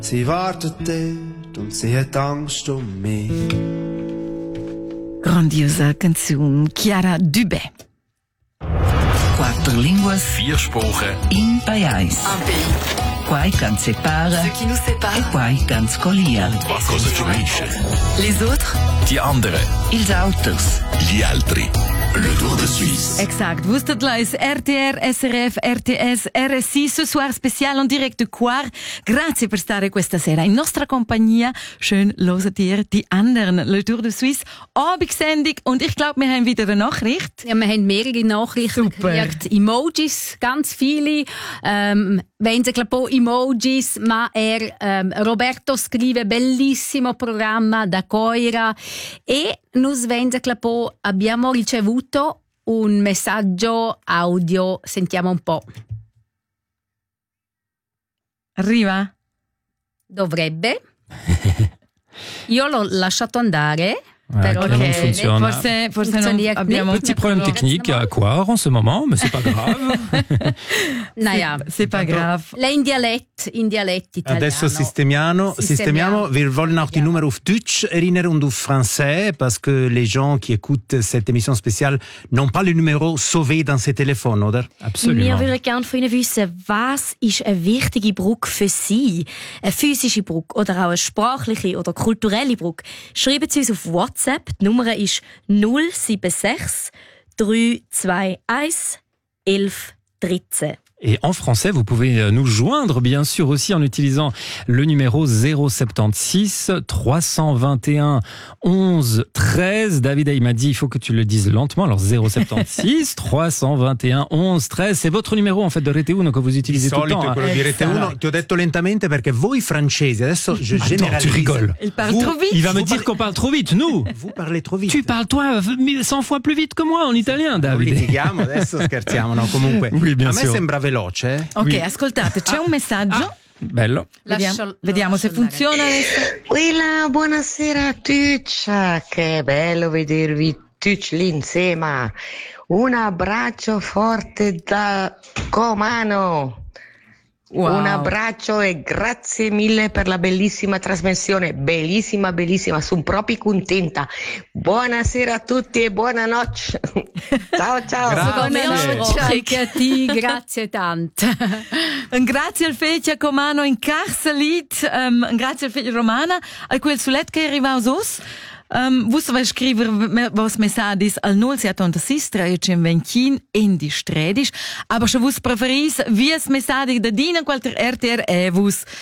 Sie wartet dort und sie hat Angst um mich. Grandiosa canzone Chiara Dubé. Quattro linguas, 4 Sprachen, in pajais. Un pays, Quai can separa, ce qui nous e sépare. quai can scolia. qualcosa ci unisce. Les autres, Die anderen, Ils auters. gli altri. Le Tour de Suisse. Exact. Wusstet leis RTR, SRF, RTS, RSI, ce soir spécial en direct de Coire. Grazie per stare questa sera in nostra compagnia. Schön loset ihr die anderen. Le Tour de Suisse. Abendsendung. Und ich glaube, wir haben wieder eine Nachricht. Ja, wir haben mehrere Nachrichten gekriegt. Emojis, ganz viele. Vengono po emojis, ma Roberto scrive bellissimo programma da Coira e nos vengono po abbiamo ricevuto un messaggio audio. Sentiamo un po'. Arriva? Dovrebbe. Io l'ho lasciato andare. Però che non funziona. Forse non abbiamo Petit problème technique à Coire en ce moment, mais c'est pas grave. Naja, C'est pas grave. lei in dialetto italiano. Adesso sistemiamo. Wir wollen auch die Nummer auf Deutsch erinnern und auf Français, parce que les gens qui écoutent cette émission spéciale n'ont pas le numéro sauvé dans ces téléphones, oder? Absolument. Wir würden gerne von Ihnen wissen, was ist eine wichtige Brücke für Sie? Eine physische Brücke oder auch eine sprachliche oder kulturelle Brücke? Schreiben Sie uns auf WhatsApp. Die Nummer ist 076 321 11 13. Et en français, vous pouvez nous joindre, bien sûr, aussi en utilisant le numéro 076 321 11 13. David, il m'a dit, il faut que tu le dises lentement. Alors 076 321 11 13. C'est votre numéro, en fait, de Rete Uno que vous utilisez tout le temps. Quello di Rete Uno. Ti ho detto lentamente perché voi francesi, adesso je Attends, généralise. tu rigoles. Il parle trop vite. Il va me dire qu'on parle trop vite, nous. Vous parlez trop vite. Tu parles, toi, 100 fois plus vite que moi en italien, Non David. litighiamo, adesso scherziamo, no? Comunque, Oui, bien a me sûr. sembra veloce, eh? Ok, Oui. ascoltate, c'è un messaggio. Bello. Vediamo se funziona adesso. Quella, buonasera Tuccia, che bello vedervi tutti lì insieme. Un abbraccio forte da Comano. Wow. Un abbraccio e grazie mille per la bellissima trasmissione, bellissima, sono proprio contenta. Buonasera a tutti e buonanotte. Ciao ciao. Grazie tanto. Un grazie al Fetia Comano in Carcelit, un grazie al Fetia Romana, al quel sulet che arriva a us. Vos vai scrivere vos messaggis al 076 320 in di stredis, aber se vos preferis vies messaggis da dina qualter RTR vos